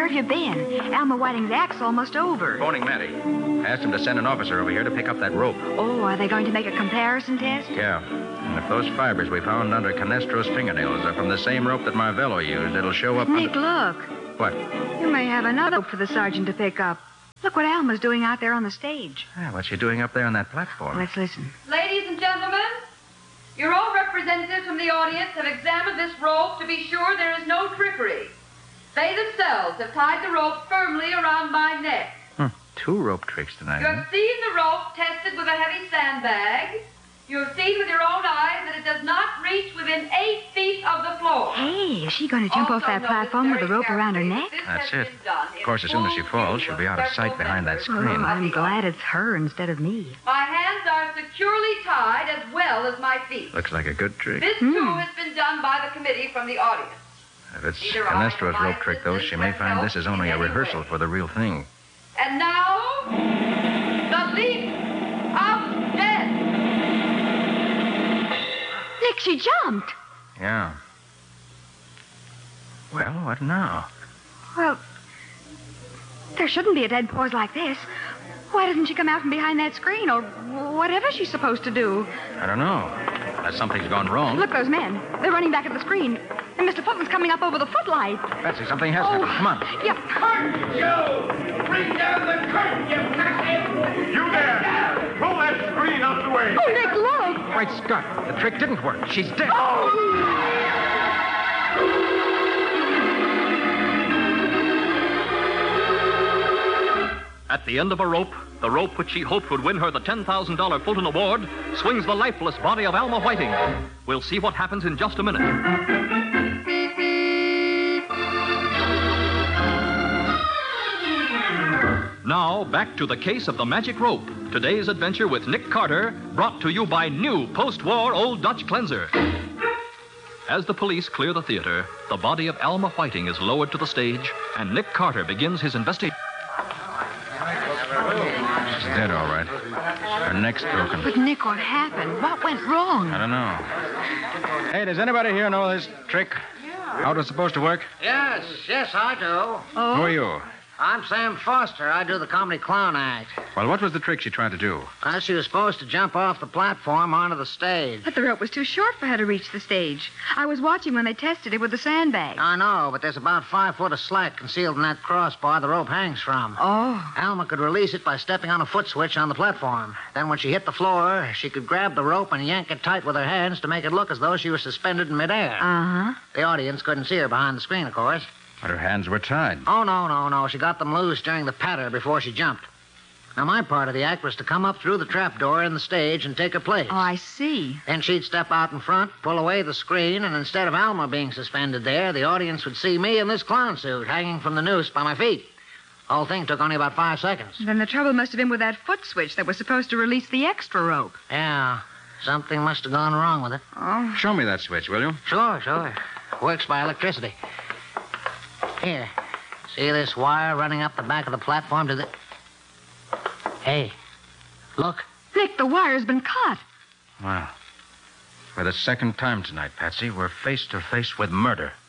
Where have you been? Alma Whiting's act's almost over. Phoning Matty. Asked him to send an officer over here to pick up that rope. Oh, are they going to make a comparison test? Yeah. And if those fibers we found under Canestro's fingernails are from the same rope that Marvello used, it'll show up Nick, look. What? You may have another rope for the sergeant to pick up. Look what Alma's doing out there on the stage. What's she doing up there on that platform? Let's listen. Ladies and gentlemen, your own representatives from the audience have examined this rope to be sure there is no trickery. They themselves have tied the rope firmly around my neck. 2 rope tricks tonight. You have seen the rope tested with a heavy sandbag. You have seen with your own eyes that it does not reach within 8 feet of the floor. Hey, is she going to jump off that platform with the rope around her neck? That's it. Of course, as soon as she falls, she'll be out of sight behind that screen. Oh, I'm glad it's her instead of me. My hands are securely tied as well as my feet. Looks like a good trick. This, too, has been done by the committee from the audience. If it's Canestro's rope trick, though, she may find this is only a rehearsal for the real thing. And now, the leap of death. Nick, she jumped. Yeah. Well, what now? Well, there shouldn't be a dead pause like this. Why doesn't she come out from behind that screen or whatever she's supposed to do? I don't know. Unless something's gone wrong. Look, those men. They're running back at the screen. And Mr. Footman's coming up over the footlight. Betsy, something has happened. Come on. Yep. Curtain, Joe! Bring down the curtain, you cockhead! You there! Pull that screen out the way! Oh, Nick, look! Great Scott. The trick didn't work. She's dead. At the end of a rope, the rope which she hoped would win her the $10,000 Fulton Award, swings the lifeless body of Alma Whiting. We'll see what happens in just a minute. Now, back to the case of the magic rope. Today's adventure with Nick Carter, brought to you by new post-war Old Dutch Cleanser. As the police clear the theater, the body of Alma Whiting is lowered to the stage, and Nick Carter begins his investigation. She's dead, all right. Her neck's broken. But, Nick, what happened? What went wrong? I don't know. Hey, does anybody here know this trick? How it was supposed to work? Yes, I do. Oh? Who are you? I'm Sam Foster. I do the comedy clown act. Well, what was the trick she tried to do? She was supposed to jump off the platform onto the stage. But the rope was too short for her to reach the stage. I was watching when they tested it with the sandbag. I know, but there's about 5 foot of slack concealed in that crossbar the rope hangs from. Oh. Alma could release it by stepping on a foot switch on the platform. Then when she hit the floor, she could grab the rope and yank it tight with her hands to make it look as though she was suspended in midair. Uh-huh. The audience couldn't see her behind the screen, of course. But her hands were tied. Oh, no. She got them loose during the patter before she jumped. Now, my part of the act was to come up through the trapdoor in the stage and take her place. Oh, I see. Then she'd step out in front, pull away the screen, and instead of Alma being suspended there, the audience would see me in this clown suit hanging from the noose by my feet. The whole thing took only about 5 seconds. Then the trouble must have been with that foot switch that was supposed to release the extra rope. Yeah, something must have gone wrong with it. Oh. Show me that switch, will you? Sure. Works by electricity. Here, see this wire running up the back of the platform to the... Hey, look. Nick, the wire's been cut. Well, for the second time tonight, Patsy, we're face to face with murder.